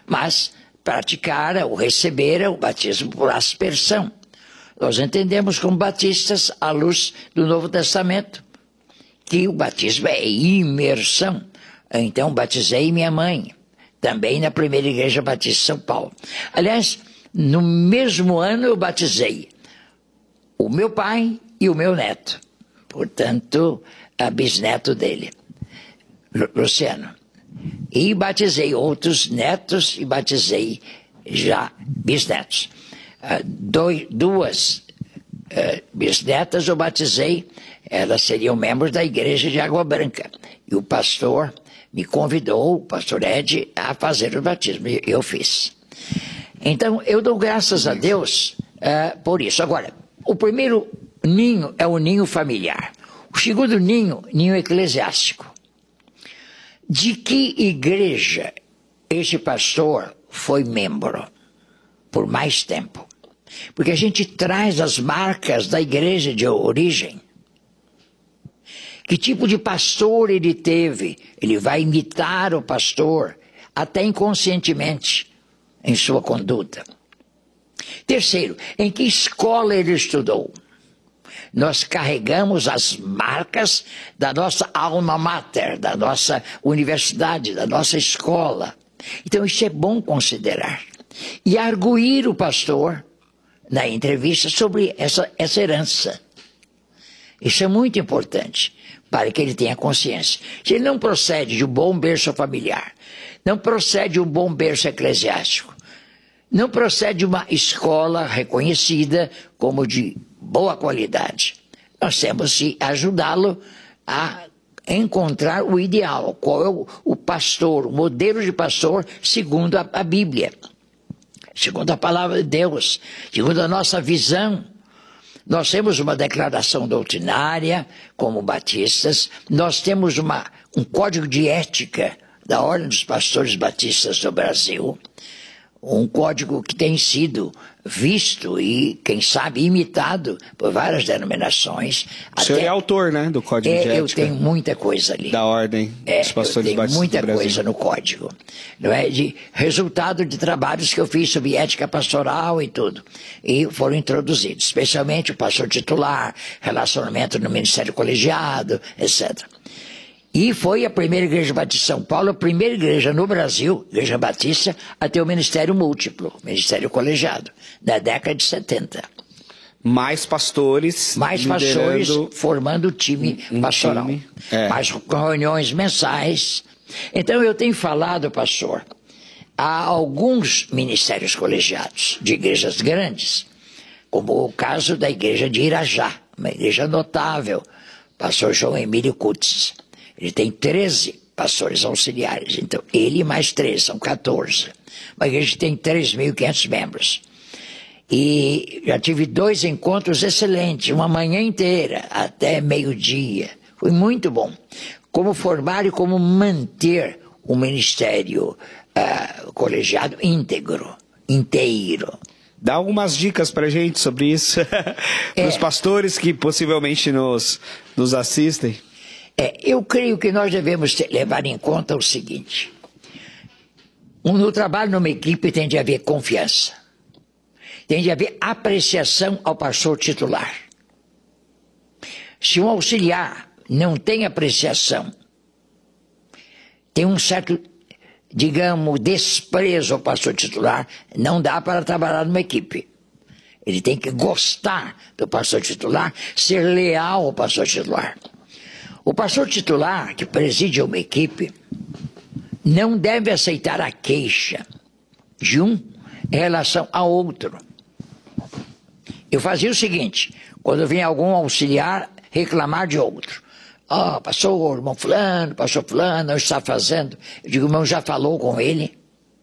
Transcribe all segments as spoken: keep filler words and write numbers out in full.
mas praticara ou recebera o batismo por aspersão. Nós entendemos como batistas, à luz do Novo Testamento, que o batismo é imersão. Então, batizei minha mãe, também na primeira igreja batista de São Paulo. Aliás, no mesmo ano eu batizei o meu pai e o meu neto, portanto, a bisneto dele, Luciano. E batizei outros netos e batizei já bisnetos. Uh, dois, duas uh, bisnetas eu batizei, elas seriam membros da igreja de Água Branca. E o pastor me convidou, o pastor Ed, a fazer o batismo. E eu fiz. Então, eu dou graças a Deus uh, por isso. Agora, o primeiro ninho é o ninho familiar. O segundo ninho, ninho eclesiástico. De que igreja este pastor foi membro por mais tempo? Porque a gente traz as marcas da igreja de origem. Que tipo de pastor ele teve? Ele vai imitar o pastor, até inconscientemente, em sua conduta. Terceiro, em que escola ele estudou? Nós carregamos as marcas da nossa alma mater, da nossa universidade, da nossa escola. Então isso é bom considerar. E arguir o pastor na entrevista sobre essa, essa herança. Isso é muito importante para que ele tenha consciência. Se ele não procede de um bom berço familiar, não procede de um bom berço eclesiástico, não procede de uma escola reconhecida como de boa qualidade, nós temos que ajudá-lo a encontrar o ideal. Qual é o, o pastor, o modelo de pastor segundo a, a Bíblia, segundo a palavra de Deus, segundo a nossa visão. Nós temos uma declaração doutrinária como batistas, nós temos uma, um código de ética da Ordem dos Pastores Batistas do Brasil, um código que tem sido visto e, quem sabe, imitado por várias denominações. O senhor é autor, né, do Código é, de Ética? Eu tenho muita coisa ali. Da Ordem é, dos Pastores Batistas do Brasil. Tem muita coisa no código. Não é? De resultado de trabalhos que eu fiz sobre ética pastoral e tudo. E foram introduzidos, especialmente o pastor titular, relacionamento no ministério colegiado, etcétera. E foi a primeira igreja batista de São Paulo, a primeira igreja no Brasil, igreja batista, a ter o ministério múltiplo, ministério colegiado, na década de setenta. Mais pastores. Mais pastores formando o time um, um pastoral. Time, é. Mais reuniões mensais. Então eu tenho falado, pastor, há alguns ministérios colegiados de igrejas grandes, como o caso da igreja de Irajá, uma igreja notável, pastor João Emílio Kutz. Ele tem treze pastores auxiliares, então ele mais treze, são quatorze. Uma igreja que tem três mil e quinhentos membros. E já tive dois encontros excelentes, uma manhã inteira, até meio-dia. Foi muito bom. Como formar e como manter o ministério uh, colegiado íntegro, inteiro. Dá algumas dicas pra gente sobre isso, para os é, pastores que possivelmente nos, nos assistem. É, eu creio que nós devemos ter, levar em conta o seguinte. No trabalho numa equipe tem de haver confiança. Tem de haver apreciação ao pastor titular. Se um auxiliar não tem apreciação, tem um certo, digamos, desprezo ao pastor titular, não dá para trabalhar numa equipe. Ele tem que gostar do pastor titular, ser leal ao pastor titular. O pastor titular, que preside uma equipe, não deve aceitar a queixa de um em relação ao outro. Eu fazia o seguinte, quando vinha algum auxiliar reclamar de outro. Ah, oh, pastor, irmão fulano, pastor fulano, não está fazendo. Eu digo, irmão, já falou com ele?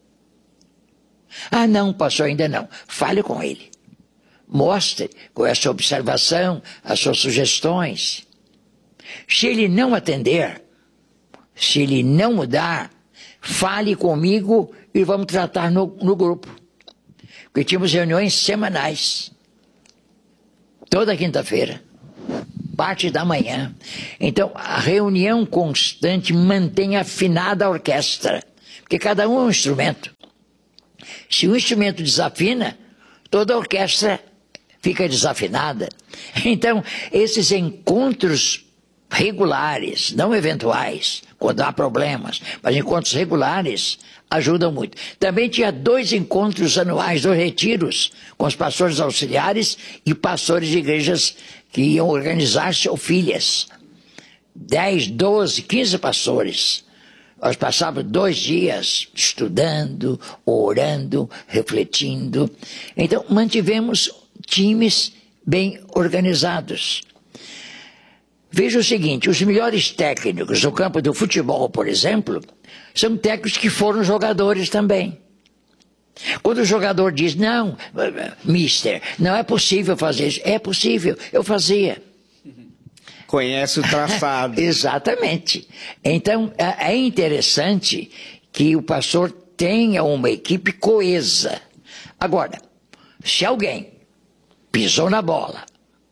Ah, não, pastor, ainda não. Fale com ele. Mostre com essa observação as suas sugestões. Se ele não atender, se ele não mudar, fale comigo e vamos tratar no, no grupo. Porque tínhamos reuniões semanais. Toda quinta-feira, parte da manhã. Então, a reunião constante mantém afinada a orquestra. Porque cada um é um instrumento. Se o instrumento desafina, toda a orquestra fica desafinada. Então, esses encontros regulares, não eventuais, quando há problemas, mas encontros regulares ajudam muito. Também tinha dois encontros anuais, dois retiros, com os pastores auxiliares e pastores de igrejas que iam organizar-se ou filhas. Dez, doze, quinze pastores. Nós passávamos dois dias estudando, orando, refletindo. Então, mantivemos times bem organizados. Veja o seguinte, os melhores técnicos no campo do futebol, por exemplo, são técnicos que foram jogadores também. Quando o jogador diz, não, mister, não é possível fazer isso. É possível, eu fazia. Conhece o traçado. Exatamente. Então, é interessante que o pastor tenha uma equipe coesa. Agora, se alguém pisou na bola,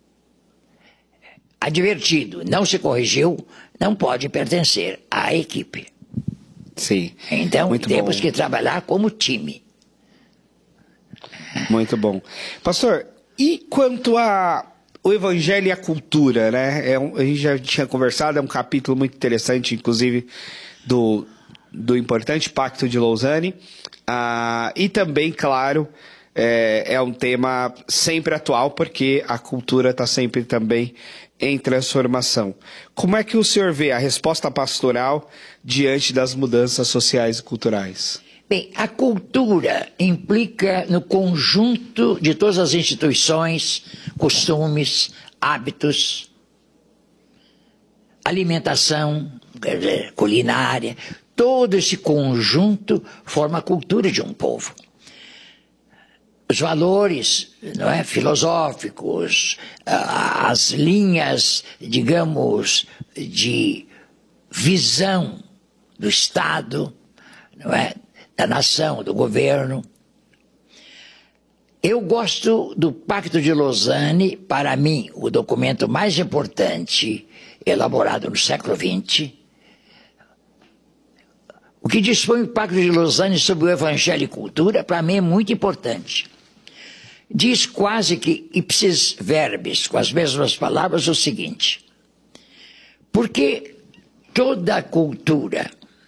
advertido, não se corrigiu, não pode pertencer à equipe. Sim. Então, muito temos bom. que trabalhar como time. Muito bom. Pastor, e quanto a o evangelho e a cultura, né? É um, a gente já tinha conversado, é um capítulo muito interessante, inclusive, do, do importante Pacto de Lausanne. Ah, e também, claro, é, é um tema sempre atual, porque a cultura está sempre também em transformação. Como é que o senhor vê a resposta pastoral diante das mudanças sociais e culturais? Bem, a cultura implica no conjunto de todas as instituições, costumes, hábitos, alimentação, culinária, todo esse conjunto forma a cultura de um povo. Os valores, não é, filosóficos, as linhas, digamos, de visão do Estado, não é, da nação, do governo. Eu gosto do Pacto de Lausanne, para mim, o documento mais importante elaborado no século vinte. O que dispõe o Pacto de Lausanne sobre o Evangelho e cultura, para mim é muito importante. Diz quase que ipsis verbis, com as mesmas palavras, o seguinte: porque toda cultura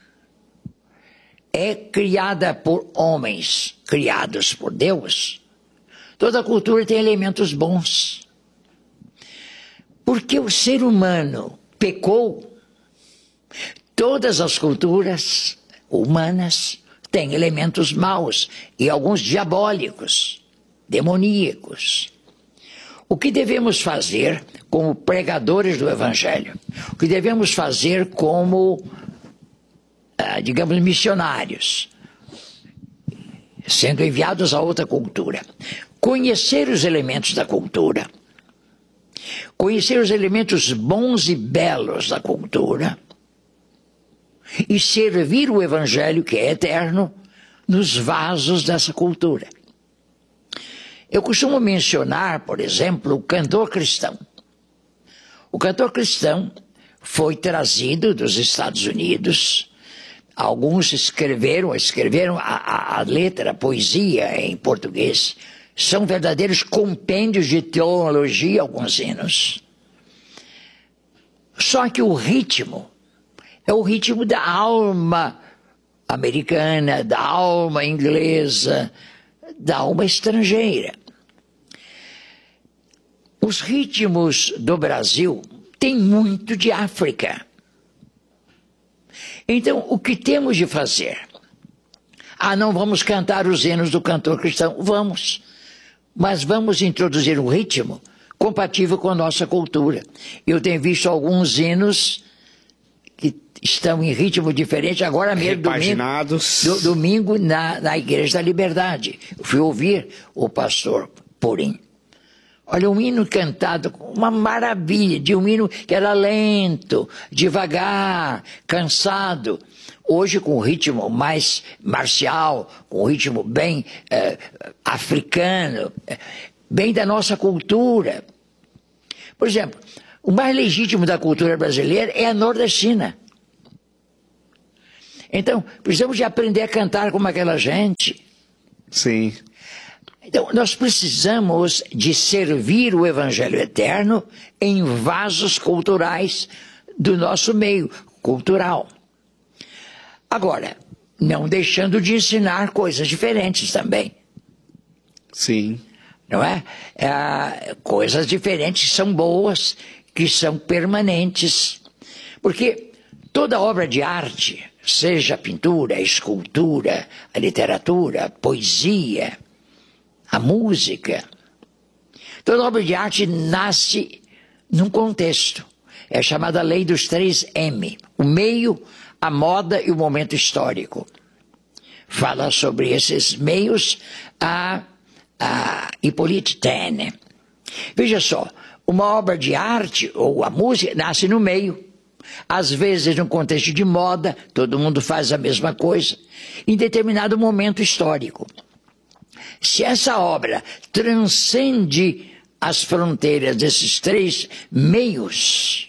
é criada por homens criados por Deus, toda cultura tem elementos bons. Porque o ser humano pecou, todas as culturas humanas têm elementos maus e alguns diabólicos, demoníacos. O que devemos fazer como pregadores do Evangelho? O que devemos fazer como, ah, digamos, missionários, sendo enviados a outra cultura? Conhecer os elementos da cultura, conhecer os elementos bons e belos da cultura e servir o Evangelho, que é eterno, nos vasos dessa cultura. Eu costumo mencionar, por exemplo, o cantor cristão. O cantor cristão foi trazido dos Estados Unidos. Alguns escreveram, escreveram a, a, a letra, a poesia em português. São verdadeiros compêndios de teologia, alguns hinos. Só que o ritmo é o ritmo da alma americana, da alma inglesa, da alma estrangeira. Os ritmos do Brasil têm muito de África. Então, o que temos de fazer? Ah, não vamos cantar os hinos do cantor cristão? Vamos. Mas vamos introduzir um ritmo compatível com a nossa cultura. Eu tenho visto alguns hinos que estão em ritmo diferente, agora mesmo, domingo, do, domingo na, na Igreja da Liberdade. Eu fui ouvir o pastor Purim. Olha, um hino cantado com uma maravilha, de um hino que era lento, devagar, cansado. Hoje, com um ritmo mais marcial, com um ritmo bem eh, africano, bem da nossa cultura. Por exemplo, o mais legítimo da cultura brasileira é a nordestina. Então, precisamos de aprender a cantar como aquela gente. Sim. Então, nós precisamos de servir o Evangelho eterno em vasos culturais do nosso meio cultural. Agora, não deixando de ensinar coisas diferentes também. Sim. Não é? é? Coisas diferentes que são boas, que são permanentes. Porque toda obra de arte, seja a pintura, a escultura, a literatura, a poesia, a música, toda obra de arte nasce num contexto. É chamada lei dos três M. O meio, a moda e o momento histórico. Fala sobre esses meios a, a Hippolyte Taine. Veja só, uma obra de arte ou a música nasce no meio. Às vezes, no contexto de moda, todo mundo faz a mesma coisa. Em determinado momento histórico. Se essa obra transcende as fronteiras desses três meios,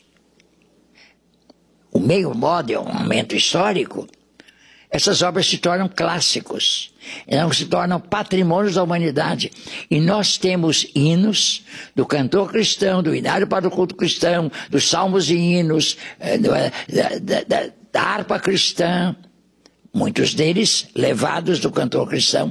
o meio moda é um momento histórico, essas obras se tornam clássicos, não se tornam patrimônios da humanidade. E nós temos hinos do cantor cristão, do hinário para o culto cristão, dos salmos e hinos, da, da, da, da harpa cristã, muitos deles levados do cantor cristão,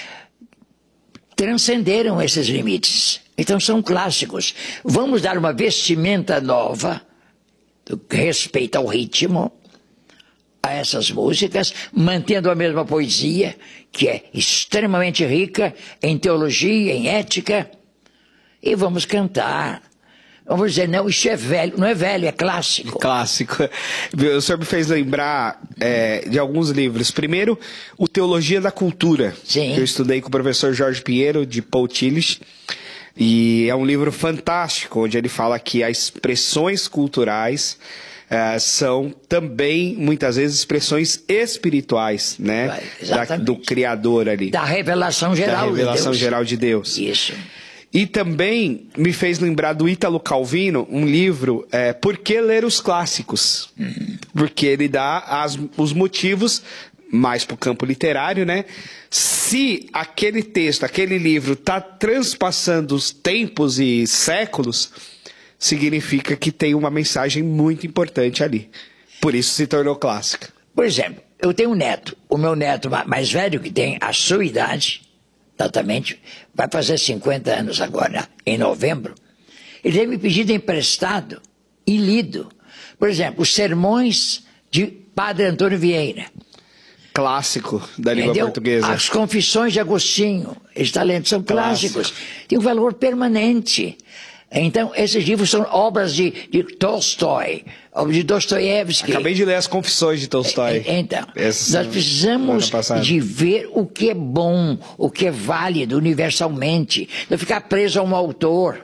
transcenderam esses limites. Então são clássicos. Vamos dar uma vestimenta nova, que respeita ao ritmo, a essas músicas, mantendo a mesma poesia, que é extremamente rica em teologia, em ética, e vamos cantar. Vamos dizer, não, isso é velho, não é velho, é clássico. Clássico. O senhor me fez lembrar é, de alguns livros. Primeiro, o Teologia da Cultura, Sim. que eu estudei com o professor Jorge Pinheiro, de Paul Tillich. E é um livro fantástico, onde ele fala que as expressões culturais uh, são também, muitas vezes, expressões espirituais, né? Da, do Criador ali. Da revelação geral da revelação de Deus. geral de Deus. Isso. E também me fez lembrar do Ítalo Calvino, um livro, é, Por que Ler os Clássicos? Uhum. Porque ele dá as, os motivos, mais para o campo literário, né? Se aquele texto, aquele livro está transpassando os tempos e séculos, significa que tem uma mensagem muito importante ali. Por isso se tornou clássica. Por exemplo, eu tenho um neto, o meu neto mais velho, que tem a sua idade, exatamente, vai fazer cinquenta anos agora, em novembro. Ele tem me pedido emprestado e lido, por exemplo, os sermões de Padre Antônio Vieira. Clássico da língua Entendeu? portuguesa. As Confissões de Agostinho, esses talentos são clássicos, têm um valor permanente. Então, esses livros são obras de, de Tolstói, de Dostoiévski. Acabei de ler as Confissões de Tolstói. Então, Essas nós precisamos de ver o que é bom, o que é válido universalmente, não ficar preso a um autor,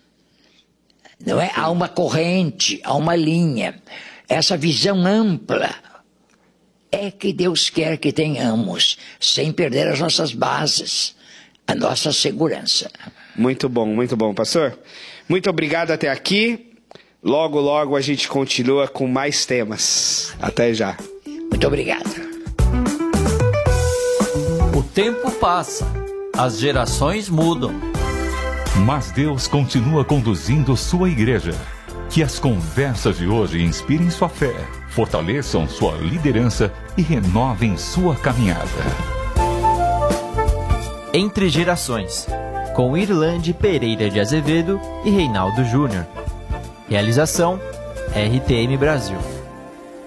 não é? A uma corrente, a uma linha. Essa visão ampla é que Deus quer que tenhamos, sem perder as nossas bases, a nossa segurança. Muito bom, muito bom, pastor. Muito obrigado até aqui. Logo, logo a gente continua com mais temas. Até já. Muito obrigado. O tempo passa, as gerações mudam. Mas Deus continua conduzindo sua igreja. Que as conversas de hoje inspirem sua fé, fortaleçam sua liderança e renovem sua caminhada. Entre Gerações, com Irlande Pereira de Azevedo e Reinaldo Júnior. Realização R T M Brasil.